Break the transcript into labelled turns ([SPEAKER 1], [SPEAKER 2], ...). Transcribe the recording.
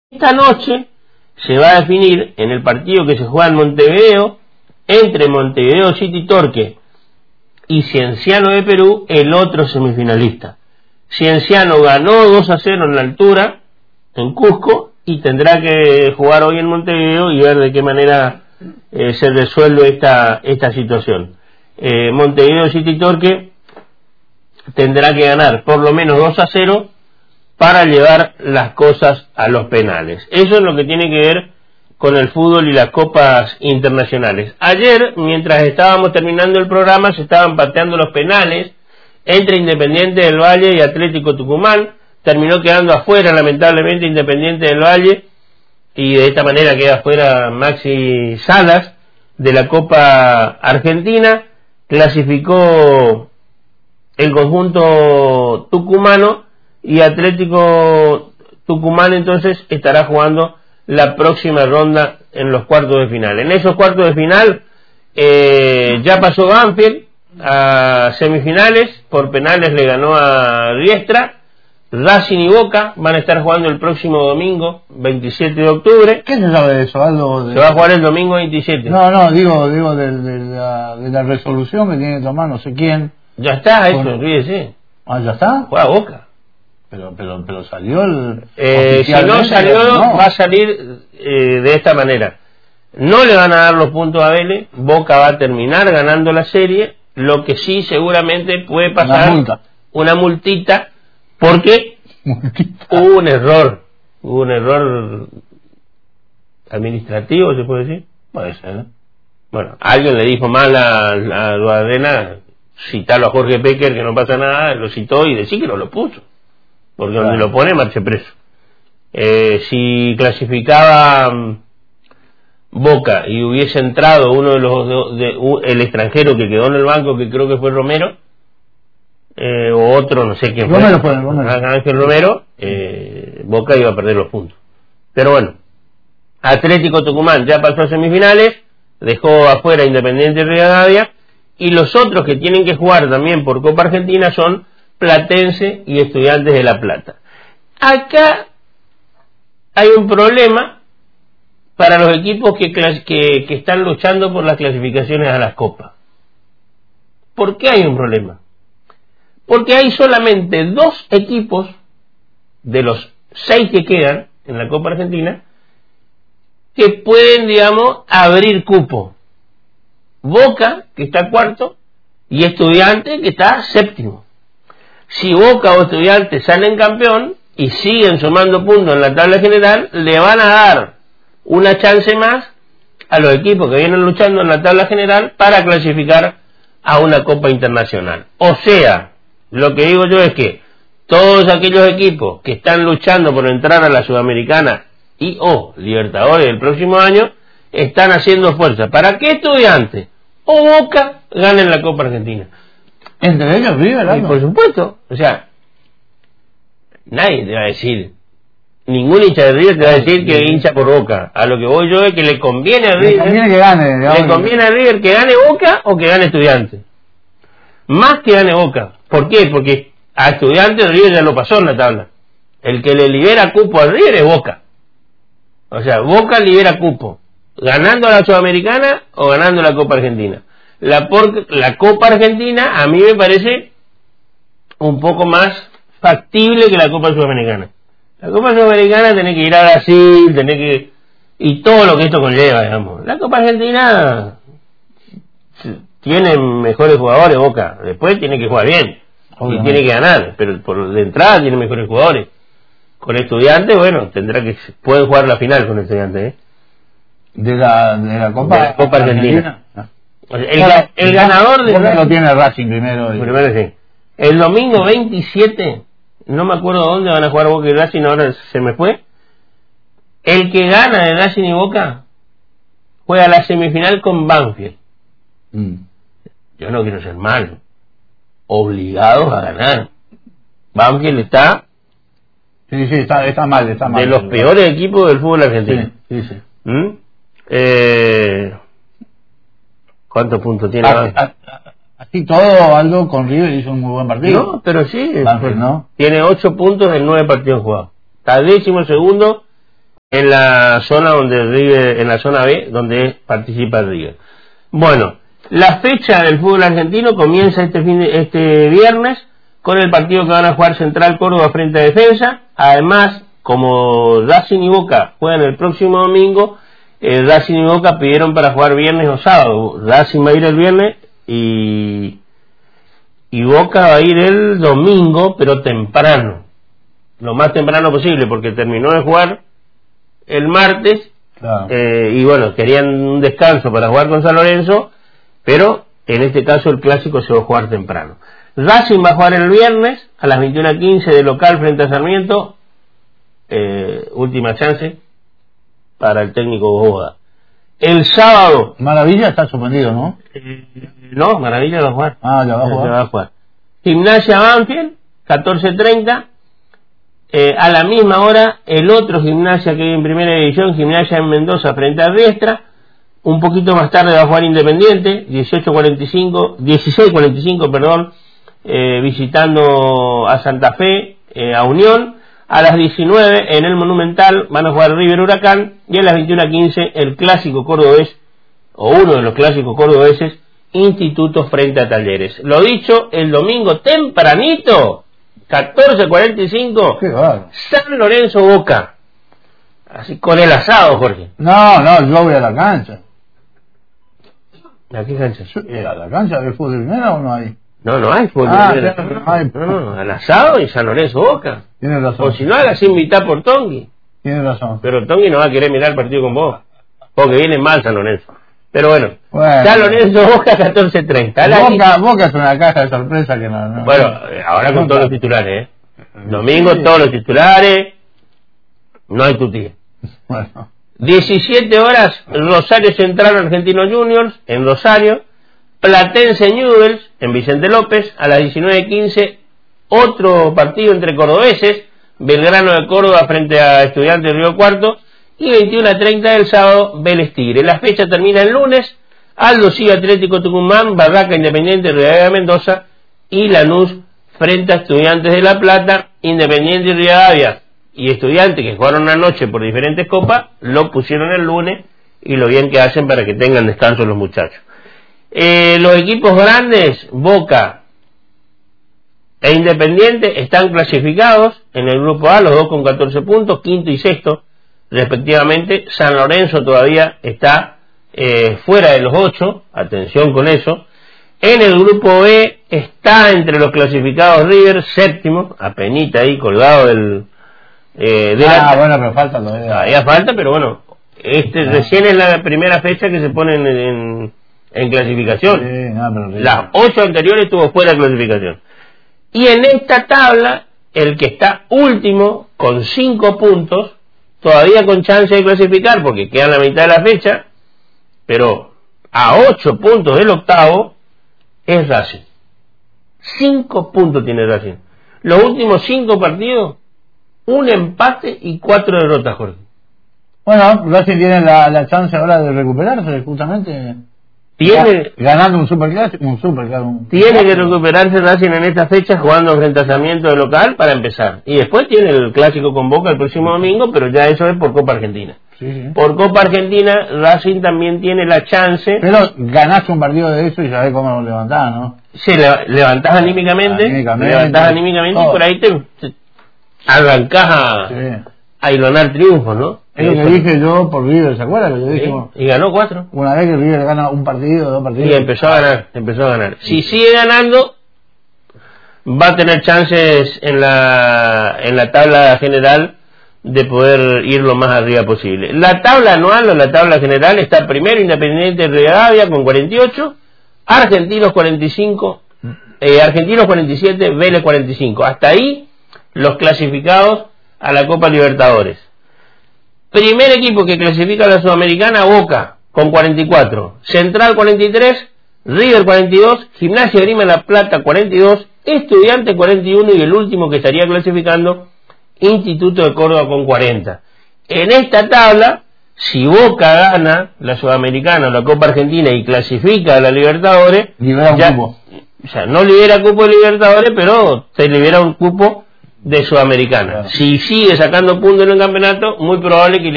[SPEAKER 1] Esta noche se va a definir en el partido que se juega en Montevideo, entre Montevideo City Torque y Cienciano de Perú, el otro semifinalista. Cienciano ganó 2-0 en la altura, en Cusco, y tendrá que jugar hoy en Montevideo y ver de qué manera se resuelve esta situación. Montevideo City Torque tendrá que ganar por lo menos 2-0 para llevar las cosas a los penales. Eso es lo que tiene que ver con el fútbol y las copas internacionales. Ayer, mientras estábamos terminando el programa, se estaban pateando los penales entre Independiente del Valle y Atlético Tucumán. Terminó quedando afuera, lamentablemente, Independiente del Valle, y de esta manera queda afuera Maxi Salas de la Copa Argentina. Clasificó el conjunto tucumano, y Atlético Tucumán entonces estará jugando la próxima ronda en los cuartos de final. En esos cuartos de final ya pasó Banfield a semifinales, por penales le ganó a Riestra. Racing y Boca van a estar jugando el próximo domingo 27 de octubre.
[SPEAKER 2] ¿Qué se sabe de eso, Aldo?
[SPEAKER 1] Se va a jugar el domingo 27.
[SPEAKER 2] No, digo de la resolución que tiene que tomar no sé quién.
[SPEAKER 1] Ya está, eso, olvídese.
[SPEAKER 2] Ah, ¿ya está?
[SPEAKER 1] Juega Boca.
[SPEAKER 2] Pero salió el...
[SPEAKER 1] si no salió, no. Va a salir de esta manera. No le van a dar los puntos a Vélez. Boca va a terminar ganando la serie. Lo que sí seguramente puede pasar una multita, porque hubo un error administrativo, ¿se puede decir?
[SPEAKER 2] Puede ser.
[SPEAKER 1] Bueno, alguien le dijo mal a Arena, citarlo a Jorge Pecker, que no pasa nada, lo citó y decir que no lo puso, porque donde lo pone marche preso. Si clasificaba Boca y hubiese entrado uno de el extranjero que quedó en el banco, que creo que fue Romero, o otro, no sé quién fue, Ángel Romero, Boca iba a perder los puntos. Pero bueno, Atlético Tucumán ya pasó a semifinales, dejó afuera Independiente Rivadavia, y los otros que tienen que jugar también por Copa Argentina son Platense y Estudiantes de La Plata. Acá hay un problema para los equipos que están luchando por las clasificaciones a las copas. ¿Por qué hay un problema? Porque hay solamente 2 equipos de los 6 que quedan en la Copa Argentina que pueden, digamos, abrir cupo. Boca, que está cuarto, y Estudiantes, que está séptimo. Si Boca o Estudiantes salen campeón y siguen sumando puntos en la tabla general, le van a dar una chance más a los equipos que vienen luchando en la tabla general para clasificar a una Copa Internacional. O sea, lo que digo yo es que todos aquellos equipos que están luchando por entrar a la Sudamericana y o Libertadores el próximo año están haciendo fuerza para que Estudiantes o Boca ganen la Copa Argentina.
[SPEAKER 2] Entre ellos vive, ¿no?
[SPEAKER 1] Por supuesto, o sea, nadie te va a decir, ningún hincha de River te va a decir que hincha por Boca. A lo que voy yo es que le conviene a River, le conviene a River que gane Boca o que gane Estudiantes. Más que gane Boca. ¿Por qué? Porque a Estudiantes River ya lo pasó en la tabla. El que le libera cupo a River es Boca. O sea, Boca libera cupo, ganando a la Sudamericana o ganando la Copa Argentina. La Copa Argentina a mí me parece un poco más factible que la Copa Sudamericana. La Copa Sudamericana tenés que ir a Brasil, y todo lo que esto conlleva, digamos. La Copa Argentina tiene mejores jugadores, Boca. Después tiene que jugar bien y tiene que ganar, pero por de entrada tiene mejores jugadores. Con Estudiantes, bueno, pueden jugar la final con Estudiantes,
[SPEAKER 2] de la Copa
[SPEAKER 1] Argentina. El ganador de...
[SPEAKER 2] lo tiene Racing primero.
[SPEAKER 1] Primero sí. El domingo 27, no me acuerdo dónde van a jugar Boca y Racing, ahora se me fue. El que gana de Racing y Boca juega la semifinal con Banfield. Yo no quiero ser malo. Obligados a ganar. Banfield está...
[SPEAKER 2] Sí, está mal.
[SPEAKER 1] De los peores equipos del fútbol argentino.
[SPEAKER 2] Sí.
[SPEAKER 1] ¿Cuántos puntos tiene?
[SPEAKER 2] Así todo, Aldo, con River hizo un muy buen partido.
[SPEAKER 1] No, pero sí.
[SPEAKER 2] Banfield, ¿no?
[SPEAKER 1] Tiene 8 puntos en 9 partidos jugados. Está 12º en la zona donde River, en la zona B, donde participa River. Bueno, la fecha del fútbol argentino comienza este viernes con el partido que van a jugar Central Córdoba frente a Defensa. Además, como Racing y Boca juegan el próximo domingo, Racing y Boca pidieron para jugar viernes o sábado. Racing va a ir el viernes y Boca va a ir el domingo, pero temprano, lo más temprano posible, porque terminó de jugar el martes. Claro. Y bueno, querían un descanso para jugar con San Lorenzo, pero en este caso el clásico se va a jugar temprano. Racing va a jugar el viernes a las 21:15 de local frente a Sarmiento. Última chance para el técnico Boda. El sábado...
[SPEAKER 2] Maravilla está suspendido, ¿no?
[SPEAKER 1] No, Maravilla va a jugar.
[SPEAKER 2] Ah, ya va a jugar.
[SPEAKER 1] Gimnasia Banfield, 14:30. A la misma hora, el otro Gimnasia que hay en primera división, Gimnasia en Mendoza frente a Riestra. Un poquito más tarde va a jugar Independiente, 16:45, perdón, visitando a Santa Fe, a Unión. A las 19 en el Monumental van a jugar River Huracán, y a las 21:15 el clásico cordobés, o uno de los clásicos cordobeses, Instituto frente a Talleres. Lo dicho, el domingo tempranito, 14:45, San Lorenzo Boca. Así con el asado, Jorge.
[SPEAKER 2] No, yo voy a la cancha.
[SPEAKER 1] ¿A qué cancha?
[SPEAKER 2] ¿A la cancha de fútbol primera o no hay?
[SPEAKER 1] No hay fútbol primera. No, al asado y San Lorenzo Boca.
[SPEAKER 2] Tienes razón.
[SPEAKER 1] O si no, hagas invitar por Tongui.
[SPEAKER 2] Tienes razón.
[SPEAKER 1] Pero Tongui no va a querer mirar el partido con vos, porque viene mal San Lorenzo. Pero bueno. San Lorenzo Boca 14:30.
[SPEAKER 2] Boca es una caja de sorpresa que no.
[SPEAKER 1] Bueno, ahora con todos los titulares, Domingo todos los titulares, no hay tutía. Bueno. 17 horas, Rosario Central Argentino Juniors en Rosario, Platense Newell's en Vicente López. A las 19:15 otro partido entre cordobeses, Belgrano de Córdoba frente a Estudiantes de Río Cuarto, y 21:30 el sábado, Vélez Tigre. La fecha termina el lunes. Aldo Civi Atlético Tucumán, Barraca Independiente Rivadavia de Mendoza, y Lanús frente a Estudiantes de La Plata. Independiente y Rivadavia y Estudiantes, que jugaron una noche por diferentes copas, lo pusieron el lunes, y lo bien que hacen para que tengan descanso los muchachos. Los equipos grandes, Boca e Independiente, están clasificados en el grupo A, los dos con 14 puntos, quinto y sexto respectivamente. San Lorenzo todavía está fuera de los 8, atención con eso. En el grupo B está entre los clasificados River, séptimo, apenita ahí colgado del...
[SPEAKER 2] bueno, pero falta todavía.
[SPEAKER 1] Todavía falta, pero bueno, recién es la primera fecha que se pone en clasificación.
[SPEAKER 2] Sí,
[SPEAKER 1] las 8 anteriores estuvo fuera de clasificación. Y en esta tabla, el que está último con 5 puntos, todavía con chance de clasificar, porque queda la mitad de la fecha, pero a 8 puntos del octavo, es Racing. 5 puntos tiene Racing. Los últimos 5 partidos, un empate y 4 derrotas, Jorge.
[SPEAKER 2] Bueno, Racing tiene la chance ahora de recuperarse, justamente. Ganando un superclásico, tiene que recuperarse Racing en esta fecha, jugando frente a Sarmiento de local para empezar. Y después tiene el clásico con Boca el próximo domingo, pero ya eso es por Copa Argentina. Sí.
[SPEAKER 1] Por Copa Argentina, Racing también tiene la chance.
[SPEAKER 2] Pero ganaste un partido de eso y sabés cómo lo levantás, ¿no?
[SPEAKER 1] Sí, levantás anímicamente, y por ahí te arrancás a hilonar triunfos, ¿no?
[SPEAKER 2] Es lo que dije yo por River, ¿se acuerda? Que yo dije,
[SPEAKER 1] y ganó 4.
[SPEAKER 2] Una vez que River gana un partido, 2 partidos.
[SPEAKER 1] Y empezó a ganar. Si sigue ganando, va a tener chances en la tabla general de poder ir lo más arriba posible. La tabla anual o la tabla general está primero Independiente Rivadavia con 48, Argentinos 45, Argentinos 47, Vélez 45. Hasta ahí los clasificados a la Copa Libertadores. Primer equipo que clasifica a la Sudamericana, Boca con 44, Central 43, River 42, Gimnasia de Grima La Plata 42, Estudiantes 41 y el último que estaría clasificando, Instituto de Córdoba con 40. En esta tabla, si Boca gana la Sudamericana o la Copa Argentina y clasifica a la Libertadores,
[SPEAKER 2] libera un cupo.
[SPEAKER 1] O sea, no libera cupo de Libertadores, pero se libera un cupo de Sudamericana. Claro. Si sigue sacando puntos en el campeonato, muy probable que